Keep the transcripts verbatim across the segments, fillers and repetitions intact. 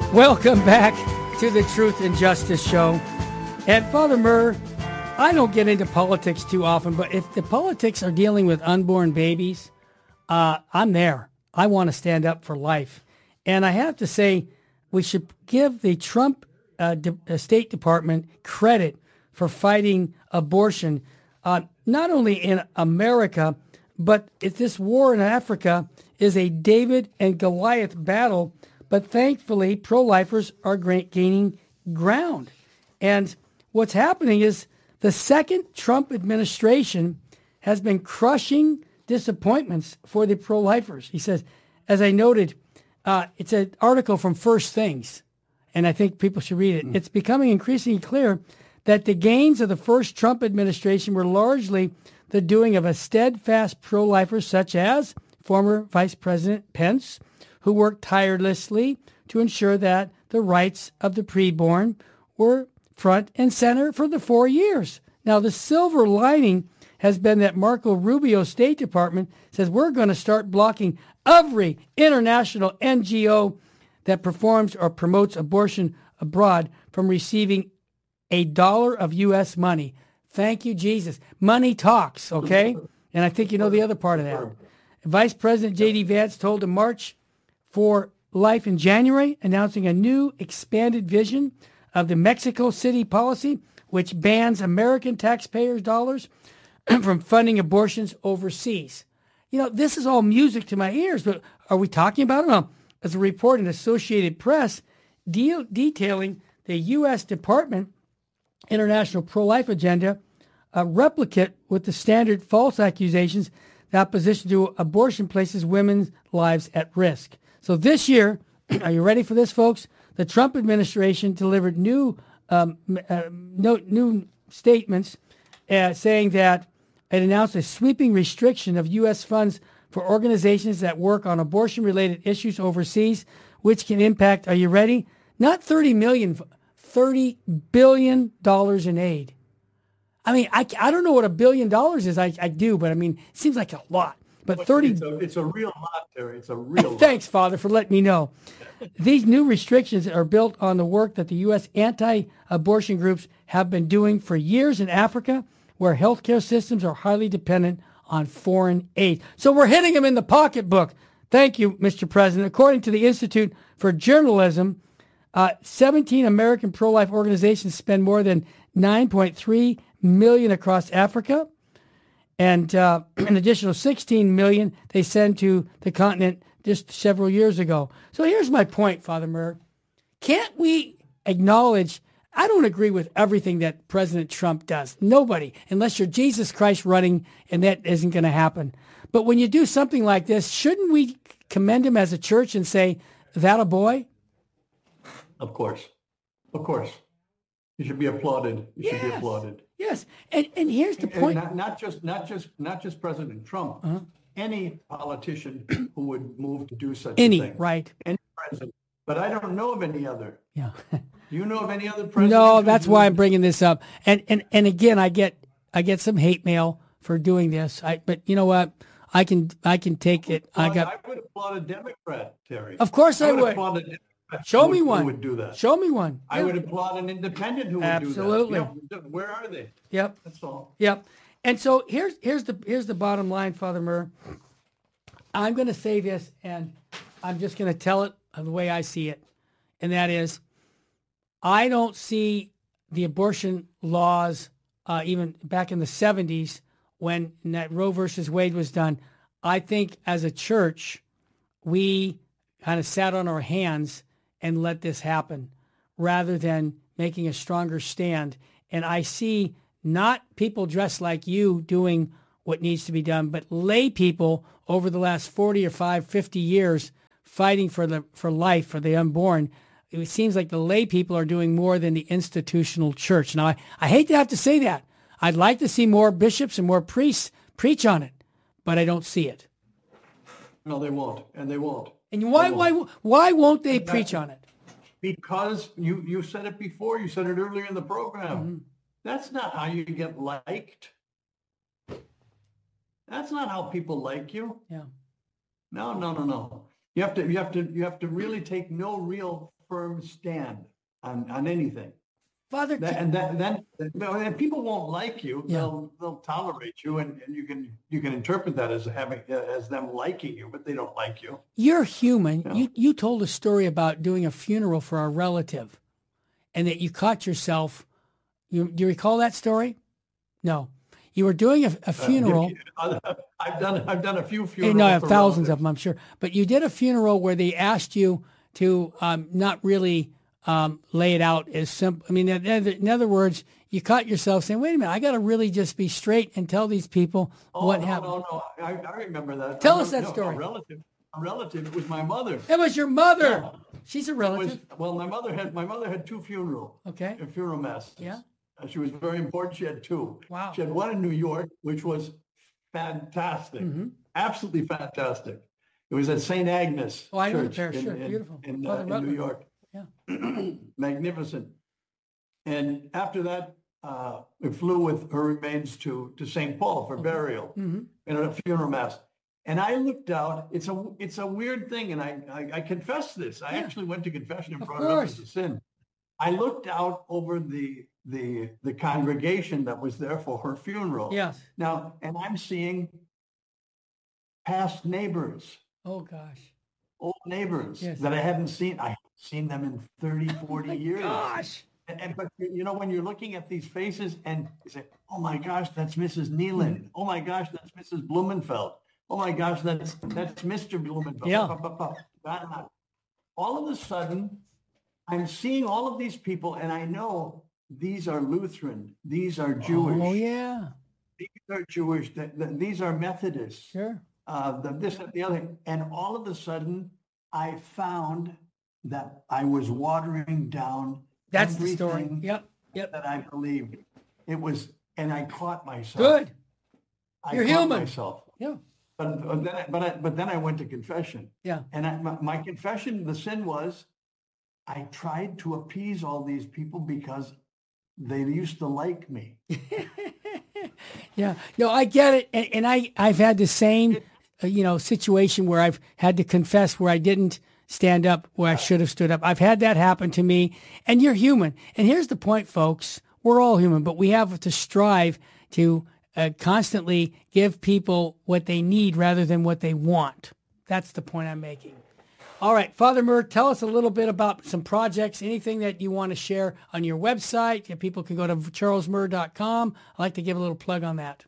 Welcome back to the Truth and Justice Show. And Father Murr, I don't get into politics too often, but if the politics are dealing with unborn babies, uh, I'm there. I want to stand up for life. And I have to say, we should give the Trump uh, De- State Department credit for fighting abortion, uh, not only in America, but if this war in Africa is a David and Goliath battle. But thankfully, pro-lifers are gaining ground. And what's happening is the second Trump administration has been crushing disappointments for the pro-lifers. He says, as I noted, uh, it's an article from First Things, and I think people should read it. Mm. It's becoming increasingly clear that the gains of the first Trump administration were largely the doing of a steadfast pro-lifer such as former Vice President Pence, who worked tirelessly to ensure that the rights of the preborn were front and center for the four years. Now, the silver lining has been that Marco Rubio's State Department says we're going to start blocking every international N G O that performs or promotes abortion abroad from receiving a dollar of U S money. Thank you, Jesus. Money talks, okay? And I think you know the other part of that. Vice President J D Vance told him March for Life in January, announcing a new expanded vision of the Mexico City policy, which bans American taxpayers' dollars from funding abortions overseas. You know, this is all music to my ears, but are we talking about it? Well, as a report in Associated Press de- detailing the U S Department International Pro-Life Agenda, a replicate with the standard false accusations that opposition to abortion places women's lives at risk. So this year, are you ready for this, folks? The Trump administration delivered new um, uh, no, new statements uh, saying that it announced a sweeping restriction of U S funds for organizations that work on abortion-related issues overseas, which can impact, are you ready? Not thirty million dollars, thirty billion dollars in aid. I mean, I, I don't know what a billion dollars is. I, I do, but I mean, it seems like a lot. But thirty. It's a, it's a real lot, Terry. It's a real lot. Thanks, Father, for letting me know. These new restrictions are built on the work that the U S anti-abortion groups have been doing for years in Africa, where healthcare systems are highly dependent on foreign aid. So we're hitting them in the pocketbook. Thank you, Mister President. According to the Institute for Journalism, uh, seventeen American pro-life organizations spend more than nine point three million dollars across Africa. And uh, an additional sixteen million dollars they send to the continent just several years ago. So here's my point, Father Murr. Can't we acknowledge, I don't agree with everything that President Trump does. Nobody, unless you're Jesus Christ running, and that isn't going to happen. But when you do something like this, shouldn't we commend him as a church and say, that a boy? Of course. Of course. You should be applauded. You yes. should be applauded. Yes, and and here's the point. Not, not just not just not just President Trump. Uh-huh. Any politician who would move to do such any, a thing. Right. Any president. But I don't know of any other. Yeah. Do you know of any other president? No, that's why I'm bringing this up. And and and again, I get I get some hate mail for doing this. I but you know what? I can I can take it. I got. I would applaud a Democrat, Terry. Of course, I, I would. would. Applaud a Democrat Show who me would, one. Who would do that? Show me one. I yeah. would applaud an independent who would Absolutely. do that. Absolutely. Where are they? Yep. That's all. Yep. And so here's here's the here's the bottom line, Father Murr. I'm going to say this, and I'm just going to tell it the way I see it, and that is, I don't see the abortion laws uh, even back in the seventies when that Roe versus Wade was done. I think as a church, we kind of sat on our hands and let this happen rather than making a stronger stand. And I see not people dressed like you doing what needs to be done, but lay people over the last forty or five, fifty years fighting for the for life, for the unborn. It seems like the lay people are doing more than the institutional church. Now, I, I hate to have to say that. I'd like to see more bishops and more priests preach on it, but I don't see it. No, they won't, and they won't. And why, why, why won't they preach on it? Because you, you said it before. You said it earlier in the program. Mm-hmm. That's not how you get liked. That's not how people like you. Yeah. No, no, no, no. You have to, you have to, you have to really take no real firm stand on, on anything. Father, That, and that, then and people won't like you. Yeah. They'll they'll tolerate you, and, and you can you can interpret that as having as them liking you, but they don't like you. you're human. Yeah. You you told a story about doing a funeral for a relative, and that you caught yourself. You do you recall that story? No, you were doing a, a funeral. Uh, I've done I've done a few And funerals. no, I have for thousands relatives. of them, I'm sure. But you did a funeral where they asked you to um, not really um, lay it out as simple. I mean, in other, in other words, you caught yourself saying, wait a minute, I got to really just be straight and tell these people Oh, what no, happened. no, no. I, I remember that. Tell I us remember- that no, story. A relative, a relative. It was my mother. It was your mother. Yeah. She's a It relative. was, well, my mother had my mother had two funeral Okay. uh, funeral masses. Yeah. Uh, she was very important. She had two. Wow. She had one in New York, which was fantastic, Mm-hmm. absolutely fantastic. It was at Saint Agnes Oh, I know the Church parish, in, sure. in- Beautiful. in, Father uh, in Rutland. New York. Yeah. Magnificent. And after that, uh, we flew with her remains to to Saint Paul for burial Mm-hmm. in a funeral mass. And I looked out. It's a it's a weird thing, and I I, I confess this. I Yeah. actually went to confession and Of brought it up course. as a sin. I looked out over the the the congregation that was there for her funeral. Yes. Now, and I'm seeing past neighbors, Oh, gosh. old neighbors Yes. that I hadn't seen. I haven't seen them in thirty, forty years. Gosh. And, and but you know, when you're looking at these faces and you say, "Oh my gosh, that's Missus Nealon. Oh my gosh, that's Missus Blumenfeld. Oh my gosh, that's that's Mister Blumenfeld." Yeah. Ba, ba, ba, ba, ba. All of a sudden, I'm seeing all of these people, and I know these are Lutheran. These are Jewish. Oh, yeah. These are Jewish. th- th- These are Methodists. Sure. Uh, the, this and the other. And all of a sudden, I found that I was watering down That's the story. everything Yep. Yep. that I believed. It was, and I caught myself. Good. I You're caught human. myself. Yeah. But, but then, I, but I, but then I went to confession, Yeah. and I, my, my confession, the sin was, I tried to appease all these people because they used to like me. Yeah, no, I get it, and, and I I've had the same, uh, you know, situation where I've had to confess where I didn't stand up where I should have stood up. I've had that happen to me, and you're human. And here's the point, folks: we're all human, but we have to strive to uh, constantly give people what they need rather than what they want. That's the point I'm making. All right, Father Murr, tell us a little bit about some projects, anything that you want to share on your website. If people can go to charles murr dot com. I'd like to give a little plug on that.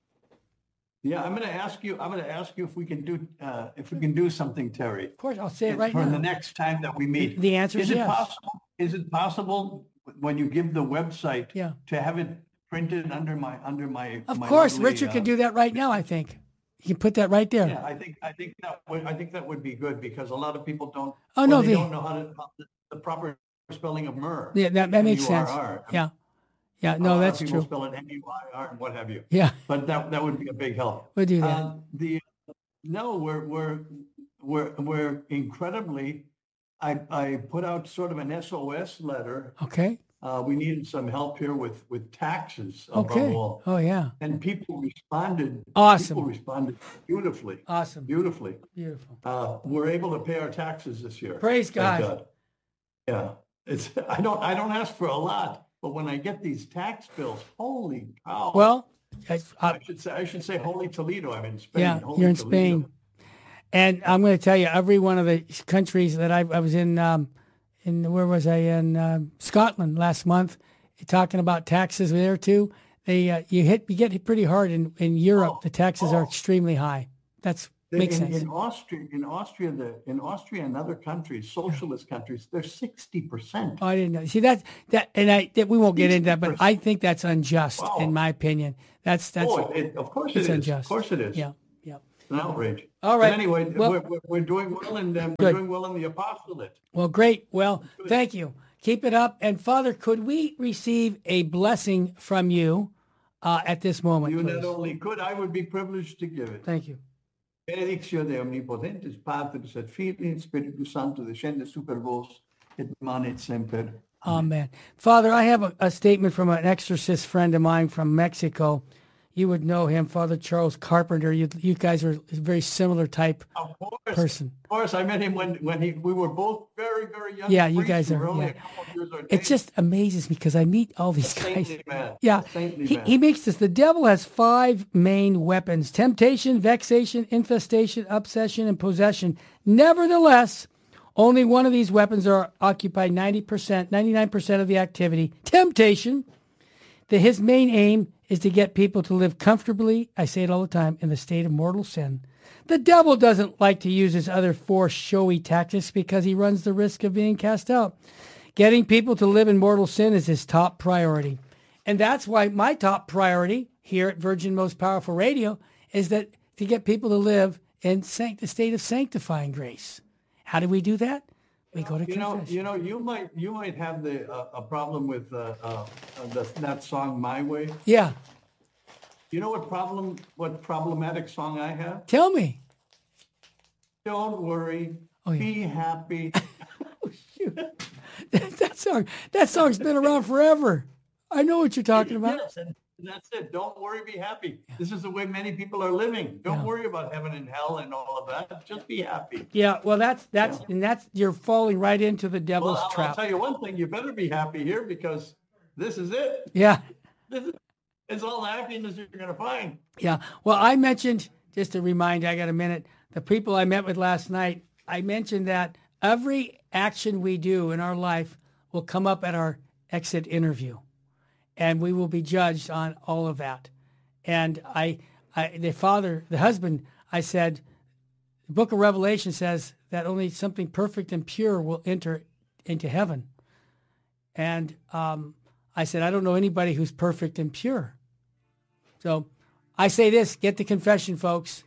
Yeah, I'm going to ask you. I'm going to ask you if we can do uh, if we can do something, Terry. Of course, I'll say it right for now. the next time that we meet. The answer is is it yes. possible? Is it possible when you give the website Yeah. to have it printed under my under my? Of my course, lovely, Richard uh, can do that right now, I think. You can put that right there. Yeah, I think I think that would I think that would be good because a lot of people don't. Oh, or no, they the- don't know how to how the, the proper spelling of myrrh. Yeah, that, that makes M U R sense. R. Yeah. Yeah, A no, lot that's of people true. spell it M U I R and what have you. Yeah, But that that would be a big help. we'll do that. Uh, the no, we're we're we're we're incredibly. I I put out sort of an S O S letter. Okay. Uh, we needed some help here with with taxes above Okay. all, Oh, yeah. and people responded. Awesome. People responded beautifully, Awesome. beautifully. Beautiful. Uh, we're able to pay our taxes this year. Praise Thank God. Yeah, it's I don't I don't ask for a lot, but when I get these tax bills, holy cow! Well, I, I, I should say I should say holy Toledo. I'm in Spain. yeah, Holy you're in Toledo. Spain. And I'm going to tell you, every one of the countries that I, I was in, um, in where was I in um Scotland last month, talking about taxes there too. They uh, you hit you get hit pretty hard in in Europe. Oh, the taxes are oh. extremely high. That's In, makes in, sense. in Austria, in Austria, the in Austria and other countries, socialist countries, they're sixty percent. Oh, I didn't know. See that that and I that we won't get into that, but I think that's unjust Wow. in my opinion. That's that's Oh, it, of course it it's is. unjust. Of course it is. Yeah, yeah. It's an outrage. All right. But anyway, Well- we're, we're, we're doing well in um, Good. we're doing well in the apostolate. Well, great. Well, thank you. Keep it up. And Father, could we receive a blessing from you uh, at this moment, You please? not only could, I would be privileged to give it. Thank you. Benedictio de omnipotentes Patris et Filii et Spiritus Sancto descende super vos et manet semper. Amen. Father, I have a, a statement from an exorcist friend of mine from Mexico. You would know him, Father Charles Carpenter. You you guys are a very similar type Of course, person. Of course, I met him when, when he we were both very, very young. Yeah, you priests. guys We are. were only Yeah. a couple of years ordained. It just amazes me because I meet all these A guys. saintly man. Yeah, A saintly he, man. he makes this. The devil has five main weapons: temptation, vexation, infestation, obsession, and possession. Nevertheless, only one of these weapons are occupied ninety percent, ninety-nine percent of the activity. Temptation. That his main aim is to get people to live comfortably, I say it all the time, in the state of mortal sin. The devil doesn't like to use his other four showy tactics because he runs the risk of being cast out. Getting people to live in mortal sin is his top priority. And that's why my top priority here at Virgin Most Powerful Radio is that to get people to live in sanct- the state of sanctifying grace. How do we do that? We go to You know, confession. you know, you might you might have the uh, a problem with uh, uh, the, that song "My Way." Yeah. You know what problem what problematic song I have? Tell me. Don't worry, Oh, yeah. be happy. that song, that song's been around forever. I know what you're talking about. Yes, and that's it. Don't worry, be happy. This is the way many people are living. Don't Yeah. worry about heaven and hell and all of that. Just be happy. Yeah, well, that's that's and that's you're falling right into the devil's Well, I'll, I'll trap. tell you one thing. You better be happy here because this is it. Yeah, This is it's all the happiness you're going to find. yeah. Well, I mentioned just to remind you, I got a minute. The people I met with last night, I mentioned that every action we do in our life will come up at our exit interview, and we will be judged on all of that. And I, I the father, the husband, I said, the book of Revelation says that only something perfect and pure will enter into heaven. And um, I said, I don't know anybody who's perfect and pure. So I say this, get to confession, folks.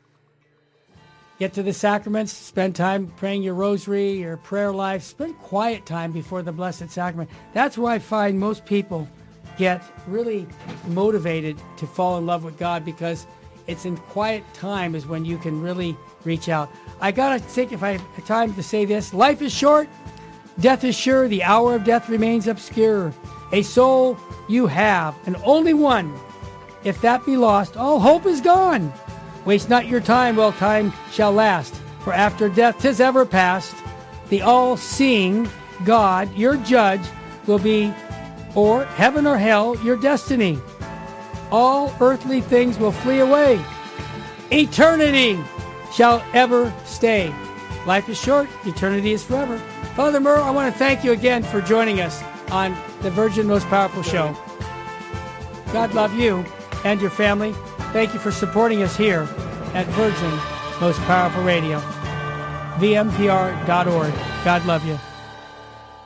Get to the sacraments, spend time praying your rosary, your prayer life, spend quiet time before the Blessed Sacrament. That's where I find most people get really motivated to fall in love with God, because it's in quiet time is when you can really reach out. I got to think, if I have time to say this, life is short, death is sure, the hour of death remains obscure. A soul you have, and only one. If that be lost, all hope is gone. Waste not your time while time shall last, for after death 'tis ever past. The all-seeing God, your judge, will be, or heaven or hell, your destiny. All earthly things will flee away. Eternity shall ever stay. Life is short, eternity is forever. Father Murr, I want to thank you again for joining us on the Virgin Most Powerful Show. God love you and your family. Thank you for supporting us here at Virgin Most Powerful Radio. V M P R dot org. God love you.